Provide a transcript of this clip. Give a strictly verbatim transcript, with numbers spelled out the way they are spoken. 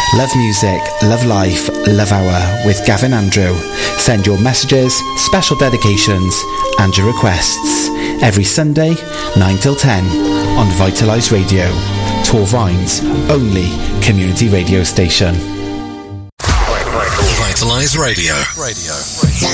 Love music, love life, love hour with Gavin Andrew. Send your messages, special dedications and your requests every Sunday, nine till ten on Vitalise Radio, Torvine's only community radio station. Vitalise Radio. Radio.